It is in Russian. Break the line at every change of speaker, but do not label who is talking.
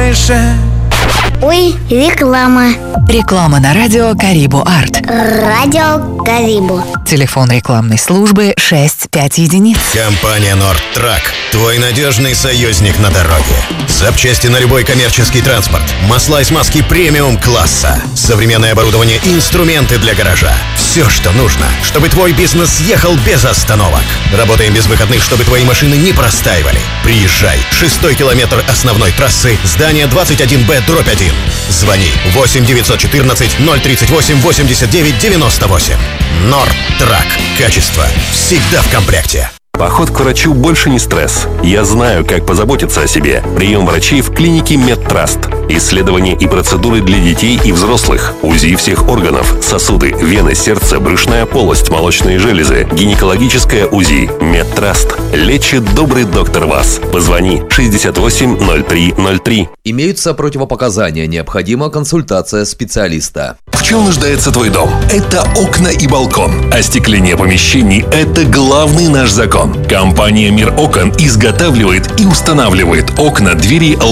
мыши.
Ой, реклама.
Реклама на радио Карибу Арт.
Радио Карибу.
Телефон рекламной службы 65 единиц.
Компания «Нордтрак» – твой надежный союзник на дороге. Запчасти на любой коммерческий транспорт, масла и смазки премиум-класса, современное оборудование и инструменты для гаража. Все, что нужно, чтобы твой бизнес ехал без остановок. Работаем без выходных, чтобы твои машины не простаивали. Приезжай. 6-й километр основной трассы, здание 21Б/1. Звони 8 914 038 89 98. «Нордтрак». Качество всегда в комплекте.
Поход к врачу больше не стресс. Я знаю, как позаботиться о себе. Прием врачей в клинике Медтраст. Исследования и процедуры для детей и взрослых. УЗИ всех органов. Сосуды, вены, сердце, брюшная полость, молочные железы. Гинекологическое УЗИ. Медтраст. Лечит добрый доктор вас. Позвони 680303.
Имеются противопоказания. Необходима консультация специалиста.
В чем нуждается твой дом? Это окна и балкон. Остекление помещений – это главный наш закон. Компания «Мир окон» изготавливает и устанавливает окна, двери,